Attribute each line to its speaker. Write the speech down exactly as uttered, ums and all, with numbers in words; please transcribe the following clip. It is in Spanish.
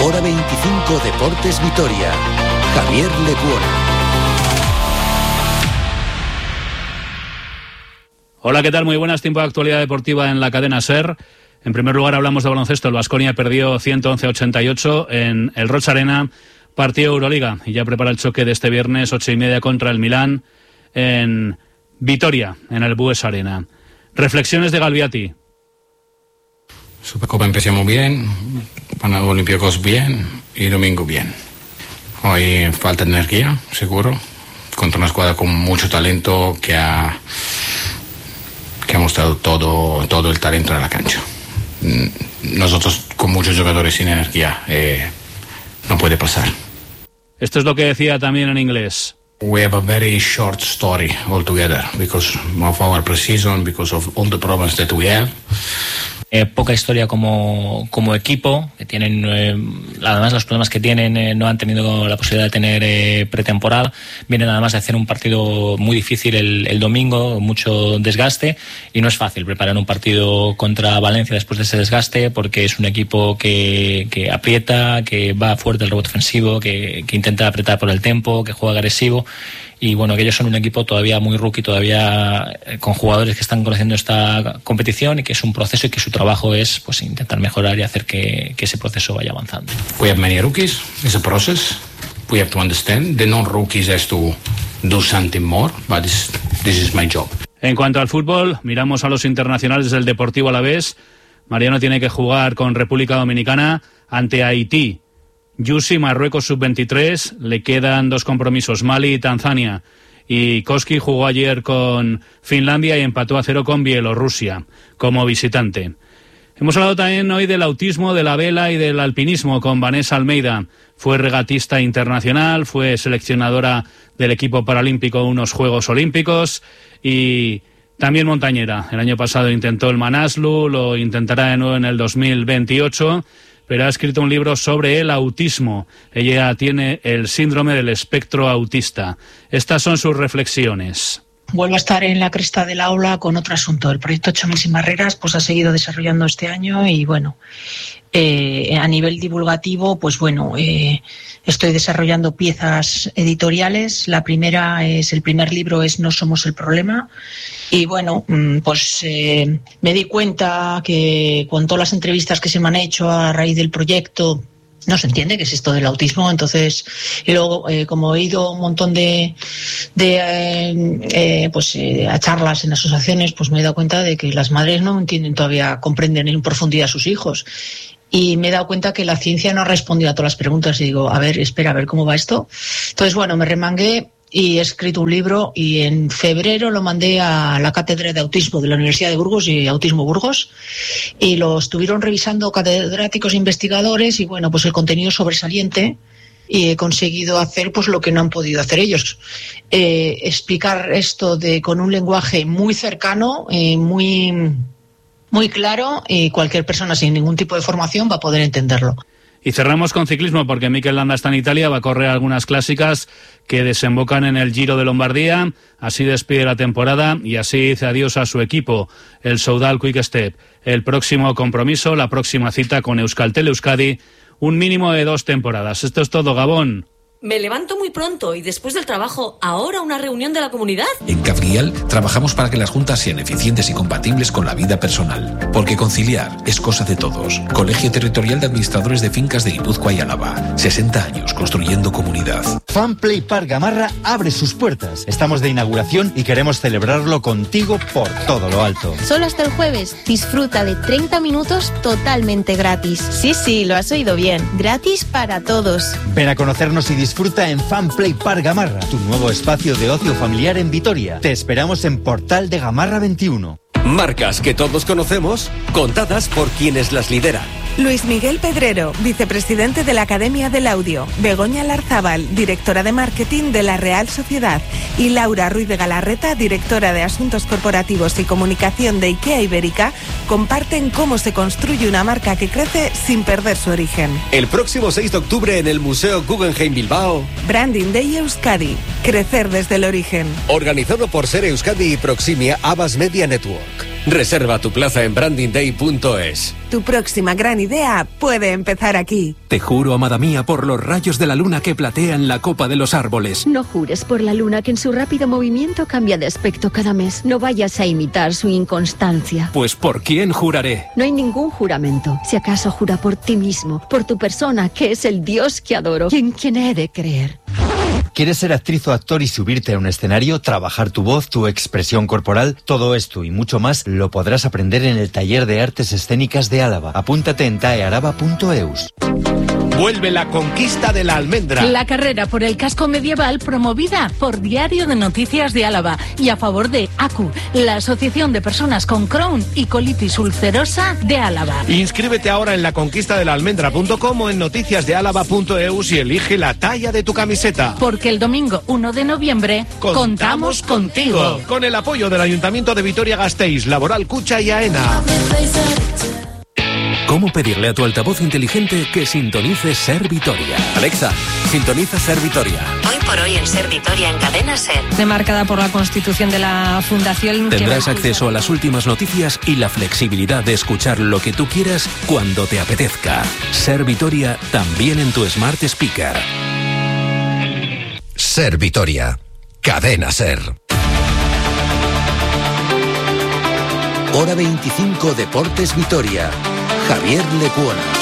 Speaker 1: Hora veinticinco Deportes Vitoria. Javier Lecuona.
Speaker 2: Hola, ¿qué tal? Muy buenas. Tiempo de actualidad deportiva en la cadena SER. En primer lugar hablamos de baloncesto. El Baskonia perdió ciento once a ochenta y ocho en el Roig Arena, partido Euroliga. Y ya prepara el choque de este viernes, ocho y media, contra el Milán en Vitoria, en el Bues Arena. Reflexiones de Galviati.
Speaker 3: Supercopa empezamos bien, Panado Olímpicos bien y domingo bien. Hoy falta energía, seguro, contra una escuadra con mucho talento que ha... que ha mostrado todo, todo el talento en la cancha. Nosotros con muchos jugadores sin energía, eh, no puede pasar.
Speaker 2: Esto es lo que decía también en inglés.
Speaker 3: We have a very short story altogether because of our pre-season, because of all the problems that we have.
Speaker 4: Eh, poca historia como, como equipo, que tienen, eh, además los problemas que tienen, eh, no han tenido la posibilidad de tener eh, pretemporada, vienen además de hacer un partido muy difícil el, el domingo, mucho desgaste, y no es fácil preparar un partido contra Valencia después de ese desgaste, porque es un equipo que, que aprieta, que va fuerte el rebote ofensivo, que, que intenta apretar por el tempo, que juega agresivo. Y bueno, que ellos son un equipo todavía muy rookie, todavía con jugadores que están conociendo esta competición, y que es un proceso y que su trabajo es pues intentar mejorar y hacer que, que ese proceso vaya avanzando.
Speaker 3: We have many rookies, it's a process. We have to understand the non-rookies has to do something more, but this, this is my job.
Speaker 2: En cuanto al fútbol, miramos a los internacionales del Deportivo Alavés. Mariano tiene que jugar con República Dominicana ante Haití. Yusi, Marruecos sub veintitrés, le quedan dos compromisos, Mali y Tanzania. Y Koski jugó ayer con Finlandia y empató a cero con Bielorrusia como visitante. Hemos hablado también hoy del autismo, de la vela y del alpinismo con Vanessa Almeida. Fue regatista internacional, fue seleccionadora del equipo paralímpico en unos Juegos Olímpicos y también montañera. El año pasado intentó el Manaslu, lo intentará de nuevo en el dos mil veintiocho. Pero ha escrito un libro sobre el autismo. Ella tiene el síndrome del espectro autista. Estas son sus reflexiones.
Speaker 5: Vuelvo a estar en la cresta del aula con otro asunto. El proyecto ocho mil sin barreras pues ha seguido desarrollando este año y bueno, eh, a nivel divulgativo, pues bueno, eh, estoy desarrollando piezas editoriales. La primera es, el primer libro es No somos el problema. Y bueno, pues eh, me di cuenta que con todas las entrevistas que se me han hecho a raíz del proyecto, no se entiende qué es esto del autismo. Entonces, y luego, eh, como he ido un montón de, de eh, eh, pues eh, a charlas en asociaciones, pues me he dado cuenta de que las madres no entienden todavía, comprenden en profundidad a sus hijos. Y me he dado cuenta que la ciencia no ha respondido a todas las preguntas. Y digo, a ver, espera, a ver cómo va esto. Entonces, bueno, me remangué y he escrito un libro y en febrero lo mandé a la Cátedra de Autismo de la Universidad de Burgos y Autismo Burgos, y lo estuvieron revisando catedráticos e investigadores y bueno, pues el contenido sobresaliente, y he conseguido hacer pues lo que no han podido hacer ellos, eh, explicar esto de con un lenguaje muy cercano, eh, muy, muy claro, y cualquier persona sin ningún tipo de formación va a poder entenderlo.
Speaker 2: Y cerramos con ciclismo porque Mikel Landa está en Italia, va a correr algunas clásicas que desembocan en el Giro de Lombardía. Así despide la temporada y así dice adiós a su equipo, el Soudal Quick Step. El próximo compromiso, la próxima cita con Euskaltel Euskadi, un mínimo de dos temporadas. Esto es todo, Gabón.
Speaker 6: Me levanto muy pronto y después del trabajo, ahora una reunión de la comunidad.
Speaker 7: En Cabrial trabajamos para que las juntas sean eficientes y compatibles con la vida personal. Porque conciliar es cosa de todos. Colegio Territorial de Administradores de Fincas de Guipúzcoa y Álava. sesenta años construyendo comunidad.
Speaker 8: Funplay Park Gamarra abre sus puertas. Estamos de inauguración y queremos celebrarlo contigo por todo lo alto.
Speaker 9: Solo hasta el jueves. Disfruta de treinta minutos totalmente gratis.
Speaker 10: Sí, sí, lo has oído bien.
Speaker 9: Gratis para todos.
Speaker 8: Ven a conocernos y disfruta en Funplay Park Gamarra, tu nuevo espacio de ocio familiar en Vitoria. Te esperamos en Portal de Gamarra veintiuno.
Speaker 11: Marcas que todos conocemos, contadas por quienes las lideran.
Speaker 12: Luis Miguel Pedrero, vicepresidente de la Academia del Audio, Begoña Larzábal, directora de marketing de la Real Sociedad, y Laura Ruiz de Galarreta, directora de Asuntos Corporativos y Comunicación de IKEA Ibérica, comparten cómo se construye una marca que crece sin perder su origen.
Speaker 11: El próximo seis de octubre en el Museo Guggenheim Bilbao,
Speaker 12: Branding Day Euskadi, crecer desde el origen.
Speaker 11: Organizado por Ser Euskadi y Proximia Abbas Media Network. Reserva tu plaza en branding day punto es.
Speaker 12: Tu próxima gran idea puede empezar aquí.
Speaker 13: Te juro, amada mía, por los rayos de la luna que platean la copa de los árboles.
Speaker 14: No jures por la luna, que en su rápido movimiento cambia de aspecto cada mes. No vayas a imitar su inconstancia.
Speaker 13: Pues ¿por quién juraré?
Speaker 14: No hay ningún juramento. Si acaso jura por ti mismo, por tu persona, que es el Dios que adoro y en quien he de creer.
Speaker 8: ¿Quieres ser actriz o actor y subirte a un escenario, trabajar tu voz, tu expresión corporal? Todo esto y mucho más lo podrás aprender en el Taller de Artes Escénicas de Álava. Apúntate en taearaba punto eus.
Speaker 15: Vuelve la conquista de la almendra.
Speaker 16: La carrera por el casco medieval promovida por Diario de Noticias de Álava y a favor de A C U, la Asociación de Personas con Crohn y Colitis Ulcerosa de Álava.
Speaker 15: Inscríbete ahora en la conquista de la almendra punto com o en noticias de álava punto eus y elige la talla de tu camiseta.
Speaker 16: Porque el domingo uno de noviembre contamos, contamos contigo.
Speaker 15: Con el apoyo del Ayuntamiento de Vitoria-Gasteiz, Laboral Cucha y AENA.
Speaker 13: ¿Cómo pedirle a tu altavoz inteligente que sintonice Ser Vitoria?
Speaker 11: Alexa, sintoniza Ser Vitoria.
Speaker 17: Hoy por hoy en Ser Vitoria, en Cadena Ser.
Speaker 18: Demarcada por la Constitución de la Fundación.
Speaker 13: Tendrás
Speaker 18: que...
Speaker 13: acceso a las últimas noticias y la flexibilidad de escuchar lo que tú quieras cuando te apetezca. Ser Vitoria también en tu Smart Speaker.
Speaker 1: Ser Vitoria. Cadena Ser. Hora veinticinco Deportes Vitoria. Javier Lecuona.